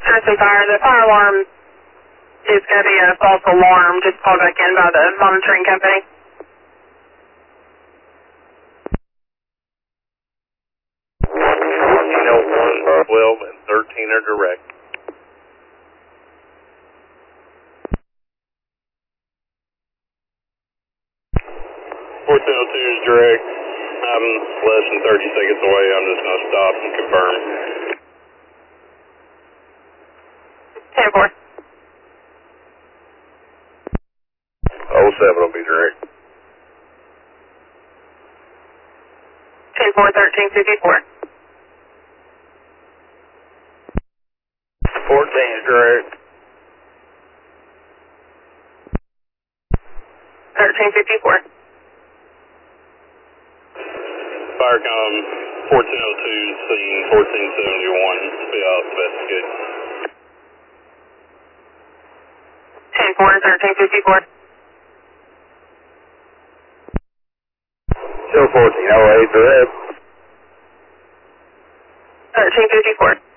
Tennessee Fire, the fire alarm is going to be a false alarm, just called back in by the monitoring company. Oh, 12 and 13 are direct. 1402 is direct. I'm less than 30 seconds away. I'm just going to stop and confirm. 10-4. 07 will be direct. 10-4, 1354. 14 is direct. 1354. Firecom 1402, scene 1471, be out investigate. 10-4, 1354. Still 1408 direct. 1354.